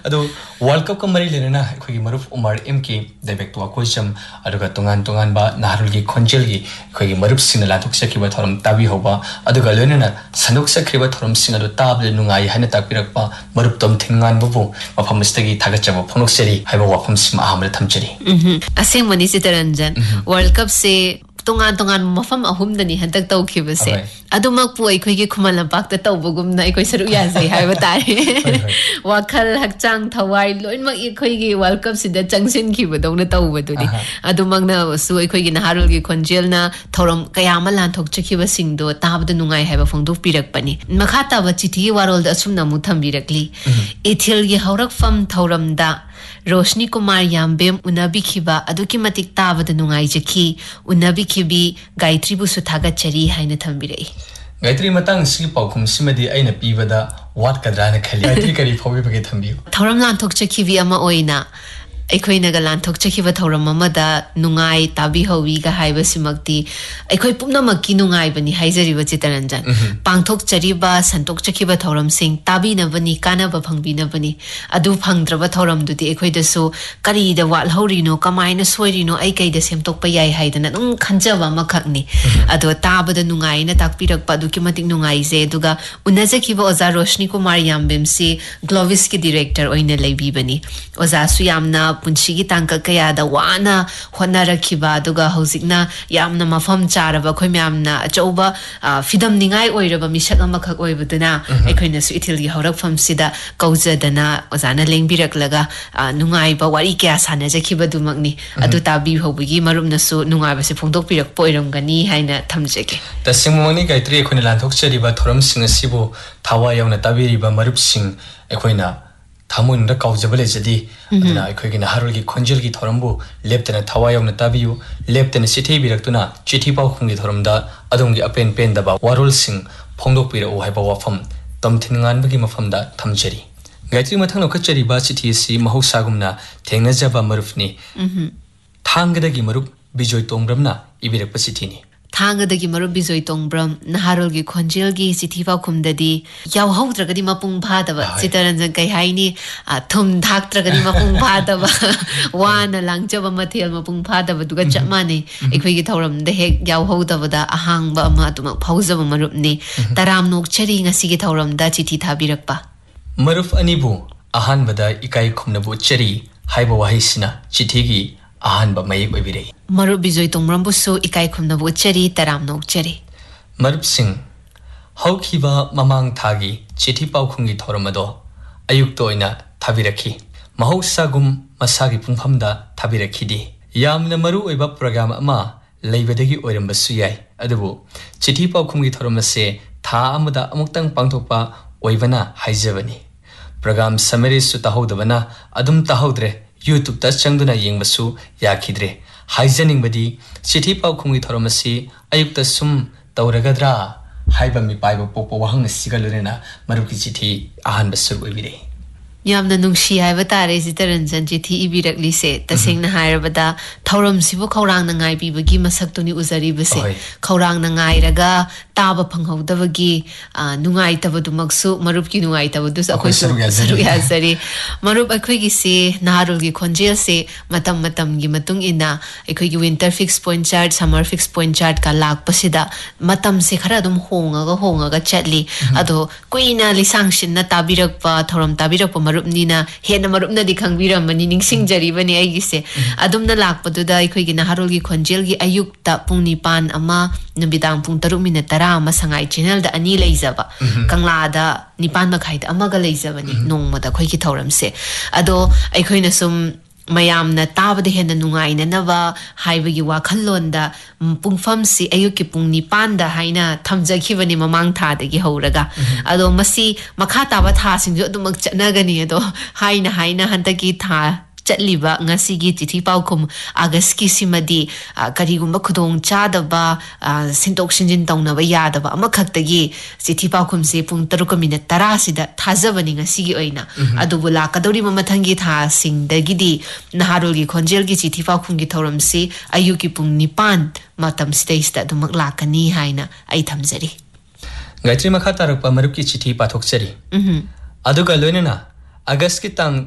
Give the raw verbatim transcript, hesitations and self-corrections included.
ado World Cup ka mari lena khoi maruf Umar M K debek to ko jam aduga tungan tungan ba naharul gi khonjel gi khoi maruf sing la thok sakhi ba thoram tabi hoba aduga lena sanuk sakhi ba thoram sing adu tab le nungai haina takpirak pa maruf tom thingan bu mafam stagi thagachaba phonok seri haiba wafam sim ahamle thamchari asing mani Sitaranjan World Cup se tungan tungan mafam ahum dani hantak tau khibase adumak pu ai khoi gi khumala pak ta tau bugum na ai saru ya sai haiba tare wakhal hakchang thawai loin mak i khoi gi World Cup sida changsin khiba dong na tau badudi adumak na su ai khoi gi naharul gi khonjel na thoram kayama lan thok chakhiba singdo tabda nungai haiba phongduk pirak pani makha ta ba chithi warol da asum na mu thambirakli ethil gi haurak fam thoram da Roshni Kumar Yambem unabi khiba aduki matik tabada nungai jaki unabi khibi Gayatri bu suthaga chari haina thambirai Gayatri matang si paukhum simadi aina pibada wat kadrana khali Gayatri kari phobi bage thambiu thoram lan thok chakhibi ama oina aikhoi naga lan thok chakhiba thoram ama da nungai tabi howi ga haiba simakti aikhoi pumna makki nungai bani haijari ba Chitaranjan pangthok chariba santok chakhiba thoram sing tabi na bani kana ba phangbi na bani adu phangdraba thoram dudi aikhoi da so kari da wal horino kamaina soirino ai kai da semtok pa yai haidana nung khanjaba makhakni adu tabada nungai na takpirak pa du ki matik nungai je duga unajakhiba oza Roshni Kumar Yambem si Glovis ki director oina leibi bani oza su yamna punshigi tangka kaya da wana hona rakhiba aduga hojikna yamna mafam charaba khoi myamna achauba fidam ningai oiraba misak amakhak oibuduna aikhoina su ithil gi horak fam sida kaujadana ozana lengbirak laga nungai ba wari kya sana jakhiba dumakni adu tabi hobigi marumna su nungai ba se phongdok pirak poiramgani haina thamjege tasimoni Gayatri khoi lanthok chariba thoram sing asibu thawa yauna tabiriba marup sing aikhoina Thamun da kaujabale jadi aduna aikhoi gi naharul gi khonjel gi thorambu leptena thawayong na tabiu leptena sithi biraktuna chithi pau khungi thoramda adong gi apen pen da ba warul sing phongdok pira o haiba wafam tamthingan bagi mafam da thamchari Gayatri mathang no khachari ba chithi si mahusagumna thengna jaba marufni thangda gi marup Bijoy Tongbramna ibirak pa chithi ni Thangadagi maru Bijoy Tongbram naharul gi khonjel gi chithi pau khumdadi yaw haudragadi mapung phadaba Sitaranjan kai haini thum dhaktragadi mapung phadaba wana langjaba mathel mapung phadaba duga chamane ekhoi gi thoram de hek yaw haudaba da ahangba ama tuma phaujaba marupni taram nok chari ngasi gi thoram da chithi thabirakpa maruf anibu ahan bada ikai khumnabu chari haiba wahisina chithi gi ahan ba mai oibire maru Bijoy Tongbram bu su ikai khumna bu chari taram nok chari marup sing haukiba mamang thagi chithi pau khungi thoramado ayuk toina thabirakhi mahosagum masagi pungphamda thabirakhi yamna maru oiba program ama leibadagi oirambasu yai adubu chithi pau khungi thoramase tha amada amuktang pangthokpa oibana haijabani program summary su tahodabana adum tahodre YouTube ta changduna yengbasu yakhidre haijaning badi chithi pau khungi thoramasi ayukta sum tawragadra haiba mi paiba popo wahang sigalurena maruki chithi ahan basur oibire yamna nungshi haiba tare Sitaranjan chithi ibirakli se tasengna hairabada thoram sibu khorang na ngai bibagi masak tuni uzari base khorang na ngai raga taba phanghaudabagi nungai tabadu maksu marup ki nungai tabadu akhoi saru ya sari marup akhoi gi se naharul gi khonjel se matam matam gi matung ina akhoi gi winter fixed point chart summer fixed point chart ka lak pasida matam se khara dum honga ga honga ga chatli ado kuina lisang shin na tabirak pa thoram tabirak pa marup nina hena marup na dikhang biram mani ningsing jari bani ai gi se adum na lak padu da akhoi gi naharul gi khonjel gi ayuk ta pung nipan ama nubidang pung taruk minute tara ama sangai channel da ani leizaba kangla da nipan makhai da amaga leizabani nongma da khoi ki thoram se ado aikhoi na sum mayam na tabade hena nungai na nawa haiba gi wakhallon da pungfam si ayuki pung nipan da haina thamjakhibani mamang tha da gi horaga ado masi makha taba tha singju adumak chanagani ado haina haina hantaki tha chatliba ngasi gi chithi paukhum August ki simadi karigumba khudong chadaba sintok sinjin tawnaba yadaba amakhakta-gi chithi paukhum se pung taruk minute tara sida thajabani ngasi gi oina adubu lakadori mamathangi tha singdagidi naharul gi khonjel gi chithi paukhum gi thoram se ayuki pung nipan matam sida dumak lakani haina ai thamjari Gayatri makha tarakpa marup ki chithi pathokchari aduga loinana August ki tang